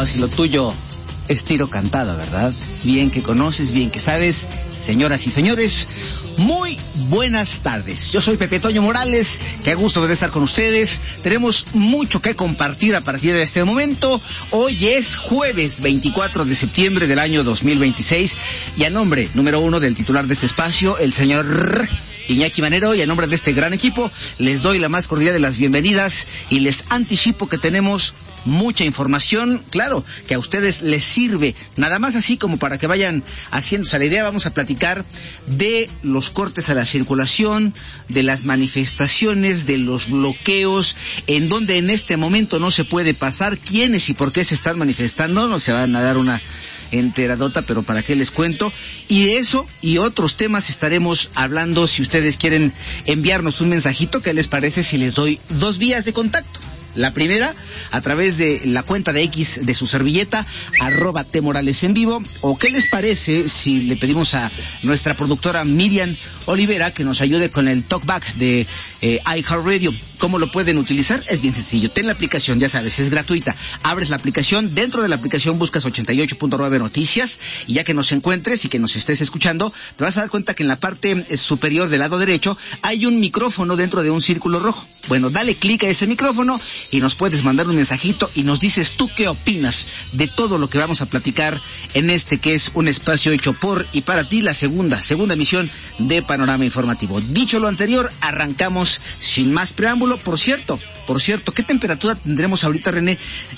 No, si lo tuyo es tiro cantado, ¿verdad? Bien que conoces, bien que sabes. Señoras y señores, muy buenas tardes. Yo soy Pepe Toño Morales. Qué gusto poder estar con ustedes. Tenemos mucho que compartir a partir de este momento. Hoy es jueves 24 de septiembre del año 2026. Y a nombre, número uno, del titular de este espacio, el señor Iñaki Manero, y a nombre de este gran equipo, les doy la más cordial de las bienvenidas y les anticipo que tenemos mucha información, claro, que a ustedes les sirve, nada más así como para que vayan haciéndose la idea. Vamos a platicar de los cortes a la circulación, de las manifestaciones, de los bloqueos, en donde en este momento no se puede pasar, quiénes y por qué se están manifestando. No se van a dar una enteradota, pero para qué les cuento. Y de eso y otros temas estaremos hablando. Si ustedes quieren enviarnos un mensajito, ¿qué les parece si les doy dos vías de contacto? La primera, a través de la cuenta de X de su servilleta, @tmoralesenvivo, o qué les parece si le pedimos a nuestra productora Miriam Olivera que nos ayude con el talkback de iHeartRadio. ¿Cómo lo pueden utilizar? Es bien sencillo. Ten la aplicación, ya sabes, es gratuita. Abres la aplicación, dentro de la aplicación buscas 88.9 Noticias, y ya que nos encuentres y que nos estés escuchando, te vas a dar cuenta que en la parte superior del lado derecho hay un micrófono dentro de un círculo rojo. Bueno, dale clic a ese micrófono y nos puedes mandar un mensajito y nos dices tú qué opinas de todo lo que vamos a platicar en este que es un espacio hecho por y para ti, la segunda emisión de Panorama Informativo. Dicho lo anterior, arrancamos sin más preámbulo. Por cierto, ¿qué temperatura tendremos ahorita, René?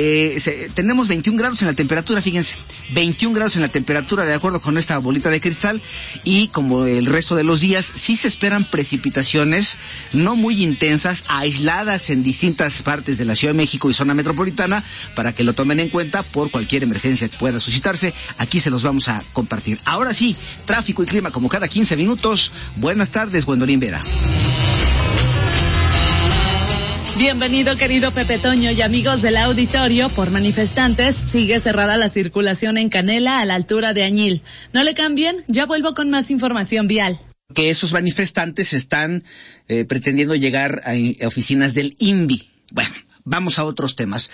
Tenemos 21 grados en la temperatura, fíjense, 21 grados en la temperatura de acuerdo con esta bolita de cristal, y como el resto de los días, sí se esperan precipitaciones no muy intensas, aisladas en distintas partes de la Ciudad de México y zona metropolitana, para que lo tomen en cuenta por cualquier emergencia que pueda suscitarse. Aquí se los vamos a compartir. Ahora sí, tráfico y clima como cada 15 minutos. Buenas tardes, Gwendolyn Vera. Bienvenido, querido Pepe Toño y amigos del auditorio. Por manifestantes, sigue cerrada la circulación en Canela a la altura de Añil. No le cambien, ya vuelvo con más información vial. Que esos manifestantes están pretendiendo llegar a oficinas del INVI. Bueno, vamos a otros temas.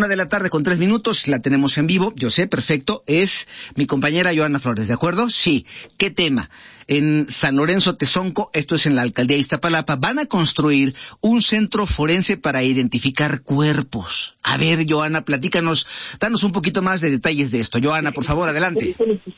1:03 p.m, la tenemos en vivo, yo sé, perfecto, es mi compañera Joana Flores, ¿de acuerdo? Sí. ¿Qué tema? En San Lorenzo Tezonco, esto es en la alcaldía de Iztapalapa, van a construir un centro forense para identificar cuerpos. A ver, Joana, platícanos, danos un poquito más de detalles de esto. Joana, por favor, adelante.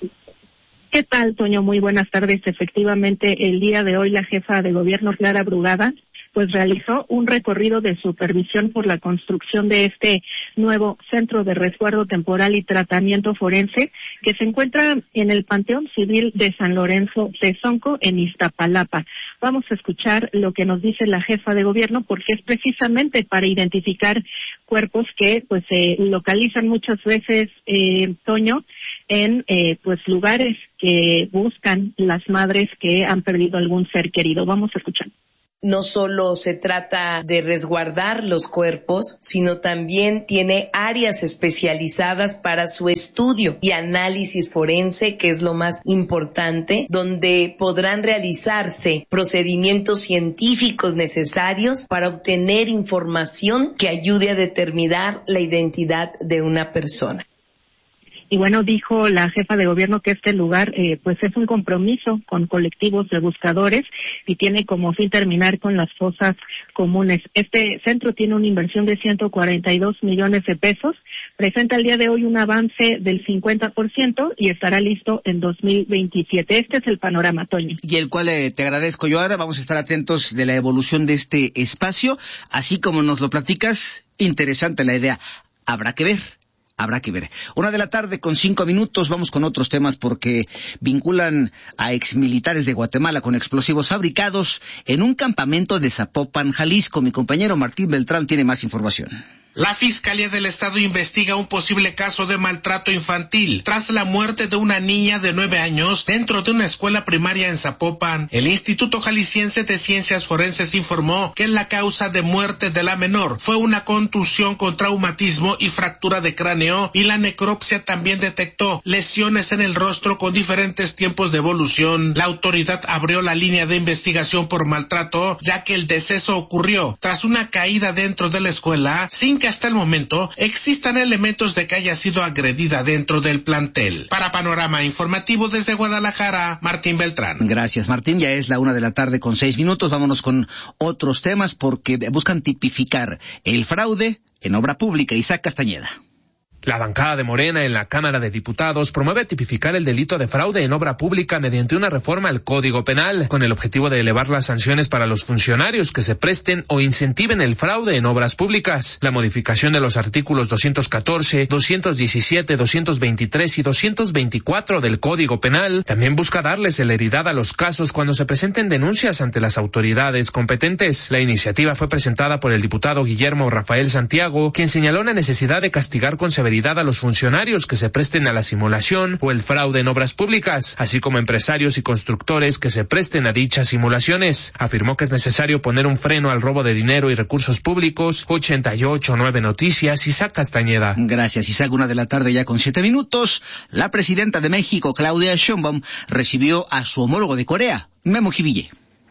¿Qué tal, Toño? Muy buenas tardes. Efectivamente, el día de hoy la jefa de gobierno, Clara Brugada, pues realizó un recorrido de supervisión por la construcción de este nuevo centro de resguardo temporal y tratamiento forense que se encuentra en el Panteón Civil de San Lorenzo Tezonco en Iztapalapa. Vamos a escuchar lo que nos dice la jefa de gobierno, porque es precisamente para identificar cuerpos que pues se localizan muchas veces, Toño, en pues lugares que buscan las madres que han perdido algún ser querido. Vamos a escuchar. No solo se trata de resguardar los cuerpos, sino también tiene áreas especializadas para su estudio y análisis forense, que es lo más importante, donde podrán realizarse procedimientos científicos necesarios para obtener información que ayude a determinar la identidad de una persona. Y bueno, dijo la jefa de gobierno que este lugar pues es un compromiso con colectivos de buscadores y tiene como fin terminar con las fosas comunes. Este centro tiene una inversión de 142 millones de pesos, presenta el día de hoy un avance del 50% y estará listo en 2027. Este es el panorama, Toño. Y el cual te agradezco yo. Ahora vamos a estar atentos de la evolución de este espacio, así como nos lo platicas. Interesante la idea. Habrá que ver. 1:05 p.m, vamos con otros temas porque vinculan a exmilitares de Guatemala con explosivos fabricados en un campamento de Zapopan, Jalisco. Mi compañero Martín Beltrán tiene más información. La Fiscalía del Estado investiga un posible caso de maltrato infantil tras la muerte de una niña de 9 años dentro de una escuela primaria en Zapopan. El Instituto Jalisciense de Ciencias Forenses informó que la causa de muerte de la menor fue una contusión con traumatismo y fractura de cráneo, y la necropsia también detectó lesiones en el rostro con diferentes tiempos de evolución. La autoridad abrió la línea de investigación por maltrato, ya que el deceso ocurrió tras una caída dentro de la escuela sin que que hasta el momento existan elementos de que haya sido agredida dentro del plantel. Para Panorama Informativo desde Guadalajara, Martín Beltrán. Gracias, Martín. Ya es la 1:06 p.m. Vámonos con otros temas porque buscan tipificar el fraude en obra pública. Isaac Castañeda. La bancada de Morena en la Cámara de Diputados promueve tipificar el delito de fraude en obra pública mediante una reforma al Código Penal, con el objetivo de elevar las sanciones para los funcionarios que se presten o incentiven el fraude en obras públicas. La modificación de los artículos 214, 217, 223 y 224 del Código Penal también busca darle celeridad a los casos cuando se presenten denuncias ante las autoridades competentes. La iniciativa fue presentada por el diputado Guillermo Rafael Santiago, quien señaló la necesidad de castigar con severidad a los funcionarios que se presten a la simulación o el fraude en obras públicas, así como empresarios y constructores que se presten a dichas simulaciones. Afirmó que es necesario poner un freno al robo de dinero y recursos públicos. 88.9 Noticias, Isaac Castañeda. Gracias, Isaac. 1:00 p.m. ya con 7 minutos. La presidenta de México, Claudia Sheinbaum, recibió a su homólogo de Corea, Memo Jiville.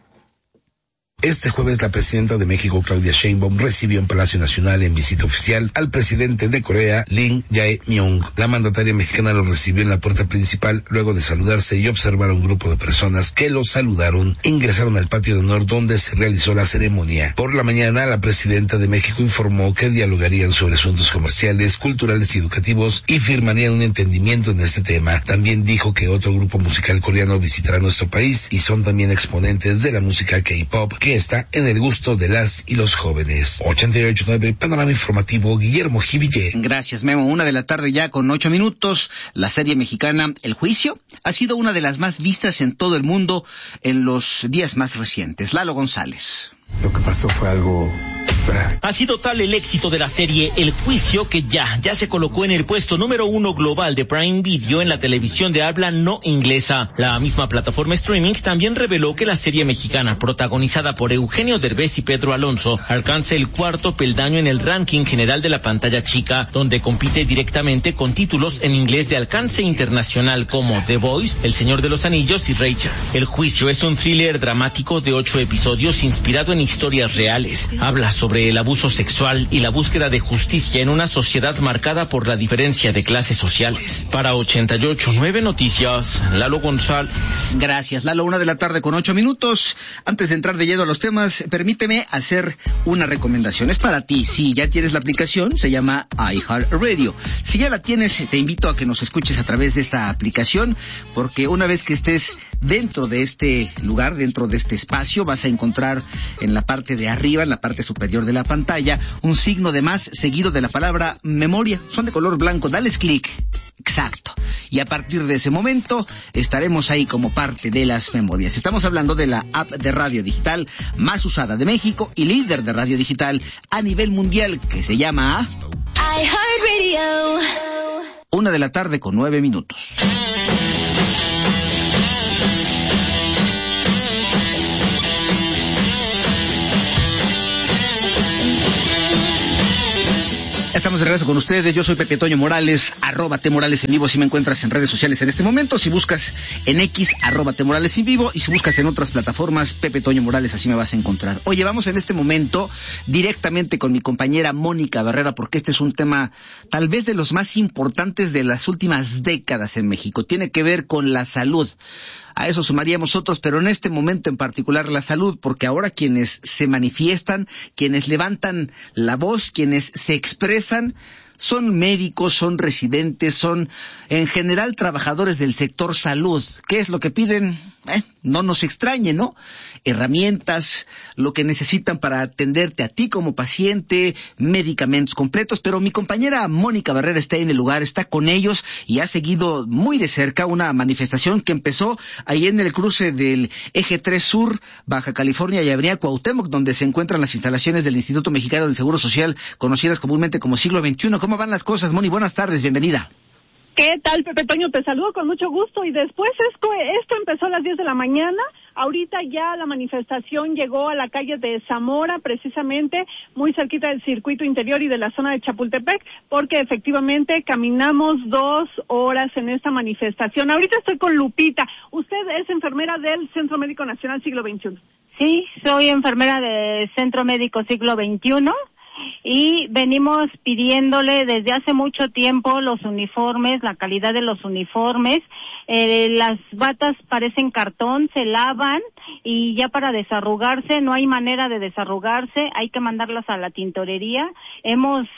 Este jueves, la presidenta de México, Claudia Sheinbaum, recibió en Palacio Nacional en visita oficial al presidente de Corea, Lee Jae-myung. La mandataria mexicana lo recibió en la puerta principal luego de saludarse y observar a un grupo de personas que lo saludaron. Ingresaron al patio de honor donde se realizó la ceremonia. Por la mañana, la presidenta de México informó que dialogarían sobre asuntos comerciales, culturales y educativos y firmarían un entendimiento en este tema. También dijo que otro grupo musical coreano visitará nuestro país y son también exponentes de la música K-pop, que está en el gusto de las y los jóvenes. 88.9 Panorama Informativo, Guillermo Jiville. Gracias, Memo. 1:00 p.m. ya con 8 minutos. La serie mexicana El Juicio ha sido una de las más vistas en todo el mundo en los días más recientes. Lalo González. Lo que pasó fue algo grave. Ha sido tal el éxito de la serie El Juicio que ya se colocó en el puesto número 1 global de Prime Video en la televisión de habla no inglesa. La misma plataforma streaming también reveló que la serie mexicana, protagonizada por Eugenio Derbez y Pedro Alonso, alcanza el 4º peldaño en el ranking general de la pantalla chica, donde compite directamente con títulos en inglés de alcance internacional como The Voice, El Señor de los Anillos y Rachel. El Juicio es un thriller dramático de 8 episodios inspirado en historias reales. Habla sobre el abuso sexual y la búsqueda de justicia en una sociedad marcada por la diferencia de clases sociales. Para 88.9 Noticias, Lalo González. Gracias, Lalo. 1:00 p.m. con 8 minutos. Antes de entrar de lleno a los temas, permíteme hacer una recomendación. Es para ti. Si ya tienes la aplicación, se llama iHeartRadio. Si ya la tienes, te invito a que nos escuches a través de esta aplicación, porque una vez que estés dentro de este lugar, dentro de este espacio, vas a encontrar en la parte de arriba, en la parte superior de la pantalla, un signo de más seguido de la palabra memoria. Son de color blanco. Dales clic. Exacto. Y a partir de ese momento estaremos ahí como parte de las memorias. Estamos hablando de la app de radio digital más usada de México y líder de radio digital a nivel mundial, que se llama iHeartRadio. 1:00 p.m. con 9 minutos. Estamos de regreso con ustedes. Yo soy Pepe Toño Morales, @T_Morales en vivo. Si me encuentras en redes sociales en este momento, si buscas en X, @T_Morales en vivo, y si buscas en otras plataformas, Pepe Toño Morales, así me vas a encontrar. Oye, vamos en este momento directamente con mi compañera Mónica Barrera, porque este es un tema tal vez de los más importantes de las últimas décadas en México. Tiene que ver con la salud. A eso sumaríamos otros, pero en este momento en particular la salud, porque ahora quienes se manifiestan, quienes levantan la voz, quienes se expresan, son médicos, son residentes, son en general trabajadores del sector salud. ¿Qué es lo que piden? No nos extrañe, ¿no? Herramientas, lo que necesitan para atenderte a ti como paciente, medicamentos completos, pero mi compañera Mónica Barrera está en el lugar, está con ellos y ha seguido muy de cerca una manifestación que empezó ahí en el cruce del Eje 3 Sur, Baja California y Avenida Cuauhtémoc, donde se encuentran las instalaciones del Instituto Mexicano del Seguro Social, conocidas comúnmente como Siglo XXI. ¿Cómo van las cosas, Moni? Buenas tardes, bienvenida. ¿Qué tal, Pepe Toño? Te saludo con mucho gusto. Y después esto empezó a las 10 de la mañana. Ahorita ya la manifestación llegó a la calle de Zamora, precisamente muy cerquita del circuito interior y de la zona de Chapultepec, porque efectivamente caminamos 2 horas en esta manifestación. Ahorita estoy con Lupita. Usted es enfermera del Centro Médico Nacional Siglo XXI. Sí, soy enfermera del Centro Médico Siglo XXI. y venimos pidiéndole desde hace mucho tiempo los uniformes, la calidad de los uniformes. Las batas parecen cartón, se lavan y ya para desarrugarse no hay manera de desarrugarse, hay que mandarlas a la tintorería. Hemos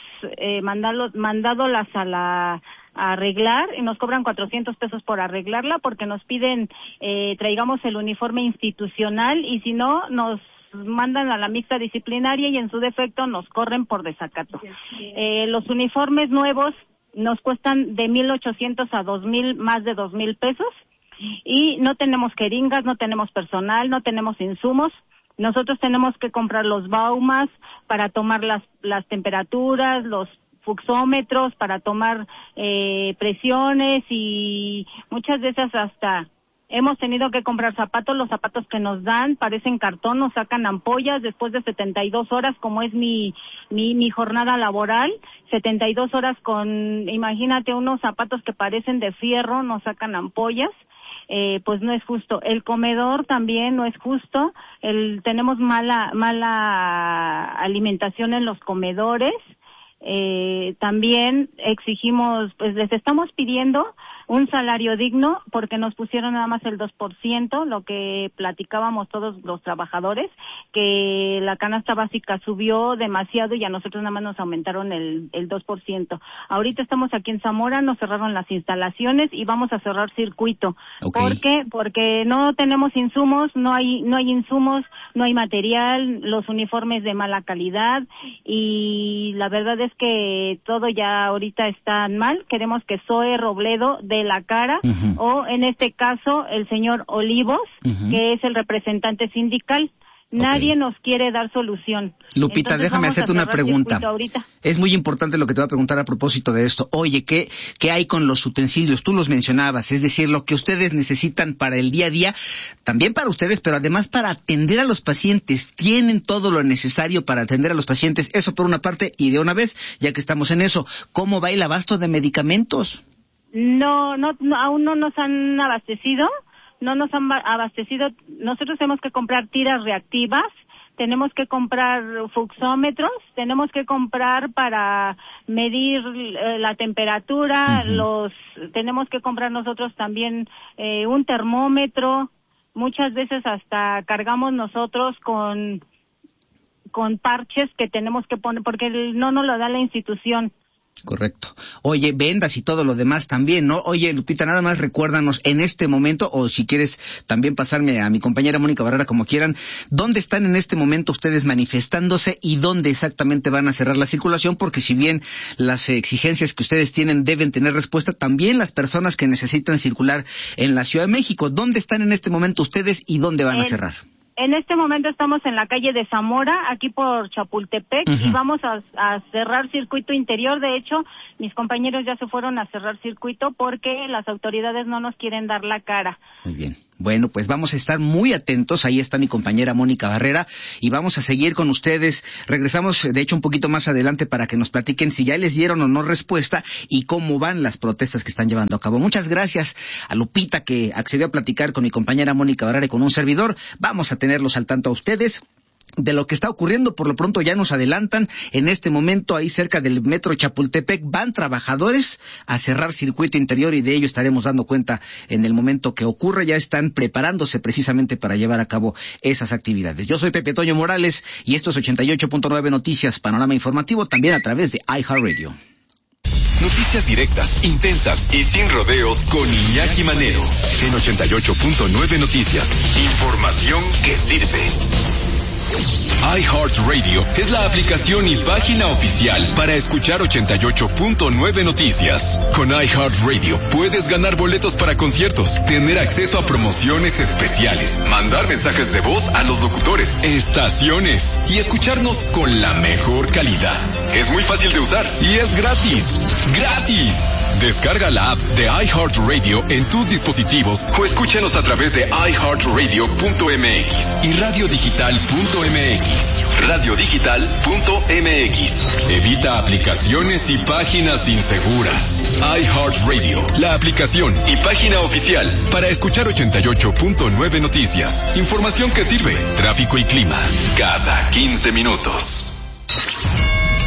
mandado a arreglar y nos cobran 400 pesos por arreglarla porque nos piden traigamos el uniforme institucional y si no nos mandan a la mixta disciplinaria y en su defecto nos corren por desacato. Los uniformes nuevos nos cuestan de 1,800 a 2,000, más de 2,000 pesos y no tenemos jeringas, no tenemos personal, no tenemos insumos. Nosotros tenemos que comprar los baumas para tomar las temperaturas, los fluxómetros para tomar presiones y muchas veces hasta hemos tenido que comprar zapatos, los zapatos que nos dan parecen cartón, nos sacan ampollas después de 72 horas, como es mi jornada laboral, 72 horas imagínate, unos zapatos que parecen de fierro, nos sacan ampollas, pues no es justo. El comedor también no es justo, tenemos mala alimentación en los comedores, también exigimos, pues les estamos pidiendo un salario digno porque nos pusieron nada más el 2%, lo que platicábamos todos los trabajadores, que la canasta básica subió demasiado y a nosotros nada más nos aumentaron el 2%. Ahorita estamos aquí en Zamora, nos cerraron las instalaciones y vamos a cerrar circuito. Okay. ¿Por qué? Porque no tenemos insumos, no hay insumos, no hay material, los uniformes de mala calidad y la verdad es que todo ya ahorita está mal. Queremos que Zoe Robledo de la cara o en este caso el señor Olivos, que es el representante sindical. Nadie nos quiere dar solución. Lupita, entonces, déjame hacerte una pregunta. Es muy importante lo que te voy a preguntar a propósito de esto. Oye, ¿qué hay con los utensilios? Tú los mencionabas, es decir, lo que ustedes necesitan para el día a día, también para ustedes, pero además para atender a los pacientes. ¿Tienen todo lo necesario para atender a los pacientes? Eso por una parte, y de una vez, ya que estamos en eso, ¿cómo va el abasto de medicamentos? No, aún no nos han abastecido. No nos han abastecido, nosotros tenemos que comprar tiras reactivas, tenemos que comprar fluxómetros, tenemos que comprar para medir la temperatura, tenemos que comprar nosotros también un termómetro, muchas veces hasta cargamos nosotros con parches que tenemos que poner, porque no nos lo da la institución. Correcto. Oye, vendas y todo lo demás también, ¿no? Oye, Lupita, nada más recuérdanos en este momento, o si quieres también pasarme a mi compañera Mónica Barrera, como quieran, ¿dónde están en este momento ustedes manifestándose y dónde exactamente van a cerrar la circulación? Porque si bien las exigencias que ustedes tienen deben tener respuesta, también las personas que necesitan circular en la Ciudad de México, ¿dónde están en este momento ustedes y dónde van a cerrar? En este momento estamos en la calle de Zamora, aquí por Chapultepec, y vamos a cerrar circuito interior. De hecho, mis compañeros ya se fueron a cerrar circuito porque las autoridades no nos quieren dar la cara. Muy bien. Bueno, pues vamos a estar muy atentos. Ahí está mi compañera Mónica Barrera y vamos a seguir con ustedes. Regresamos, de hecho, un poquito más adelante para que nos platiquen si ya les dieron o no respuesta y cómo van las protestas que están llevando a cabo. Muchas gracias a Lupita, que accedió a platicar con mi compañera Mónica Barrera y con un servidor. Vamos a tenerlos al tanto a ustedes de lo que está ocurriendo. Por lo pronto ya nos adelantan, en este momento ahí cerca del metro Chapultepec van trabajadores a cerrar circuito interior y de ello estaremos dando cuenta en el momento que ocurra. Ya están preparándose precisamente para llevar a cabo esas actividades. Yo soy Pepe Toño Morales y esto es 88.9 Noticias, panorama informativo, también a través de iHeartRadio. Noticias directas, intensas y sin rodeos con Iñaki Manero en 88.9 Noticias. Información que sirve. iHeartRadio es la aplicación y página oficial para escuchar 88.9 Noticias. Con iHeartRadio puedes ganar boletos para conciertos, tener acceso a promociones especiales, mandar mensajes de voz a los locutores, estaciones y escucharnos con la mejor calidad. Es muy fácil de usar y es gratis. ¡Gratis! Descarga la app de iHeartRadio en tus dispositivos o escúchanos a través de iHeartRadio.mx y radiodigital.mx. Radiodigital.mx. Evita aplicaciones y páginas inseguras. iHeartRadio, la aplicación y página oficial para escuchar 88.9 Noticias. Información que sirve. Tráfico y clima cada 15 minutos.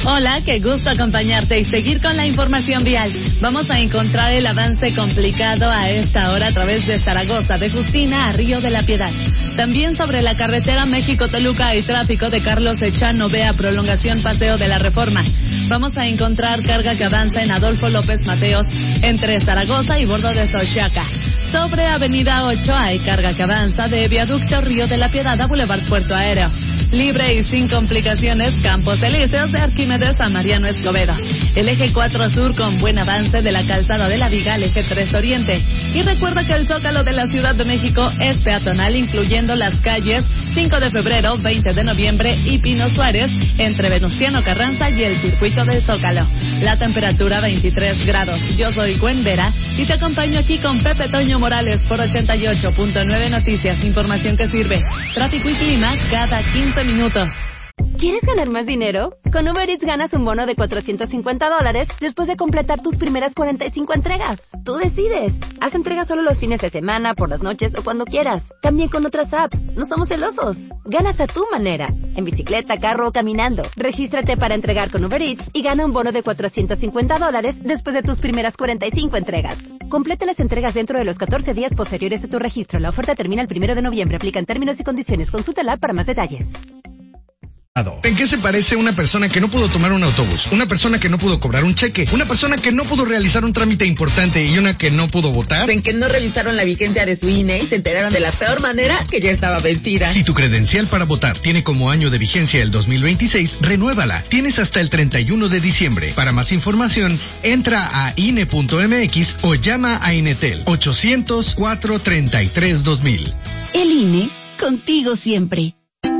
Hola, qué gusto acompañarte y seguir con la información vial. Vamos a encontrar el avance complicado a esta hora a través de Zaragoza, de Justina a Río de la Piedad. También sobre la carretera México-Toluca hay tráfico de Carlos Echano Vea, prolongación Paseo de la Reforma. Vamos a encontrar carga que avanza en Adolfo López Mateos entre Zaragoza y Bordo de Xochaca. Sobre Avenida 8 hay carga que avanza de Viaducto Río de la Piedad a Boulevard Puerto Aéreo. Libre y sin complicaciones, Campos Elíseos de Arquímedes a Mariano Escobedo. El eje 4 Sur con buen avance de la calzada de la Viga al eje 3 Oriente. Y recuerda que el Zócalo de la Ciudad de México es peatonal, incluyendo las calles 5 de febrero, 20 de noviembre y Pino Suárez, entre Venustiano Carranza y el circuito del Zócalo. La temperatura 23 grados. Yo soy Gwen Vera y te acompaño aquí con Pepe Toño Morales por 88.9 Noticias. Información que sirve. Tráfico y clima cada 15 minutos. ¿Quieres ganar más dinero? Con Uber Eats ganas un bono de $450 después de completar tus primeras 45 entregas. Tú decides. Haz entregas solo los fines de semana, por las noches o cuando quieras. También con otras apps. No somos celosos. Ganas a tu manera. En bicicleta, carro o caminando. Regístrate para entregar con Uber Eats y gana un bono de $450 después de tus primeras 45 entregas. Completa las entregas dentro de los 14 días posteriores a tu registro. La oferta termina el 1 de noviembre. Aplican términos y condiciones. Consúltala para más detalles. ¿En qué se parece una persona que no pudo tomar un autobús, una persona que no pudo cobrar un cheque, una persona que no pudo realizar un trámite importante y una que no pudo votar? En que no revisaron la vigencia de su INE y se enteraron de la peor manera que ya estaba vencida. Si tu credencial para votar tiene como año de vigencia el 2026, renuévala. Tienes hasta el 31 de diciembre. Para más información, entra a INE.mx o llama a Inetel 800-433-2000. El INE, contigo siempre.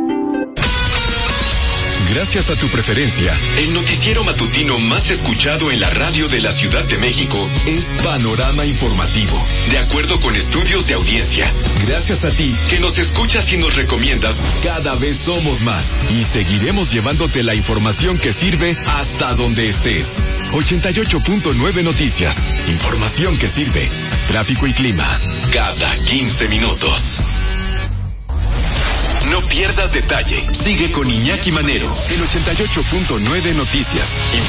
Gracias a tu preferencia, el noticiero matutino más escuchado en la radio de la Ciudad de México es Panorama Informativo, de acuerdo con estudios de audiencia. Gracias a ti, que nos escuchas y nos recomiendas, cada vez somos más y seguiremos llevándote la información que sirve hasta donde estés. 88.9 Noticias, información que sirve. Tráfico y clima, cada 15 minutos. No pierdas detalle. Sigue con Iñaki Manero, el 88.9 Noticias.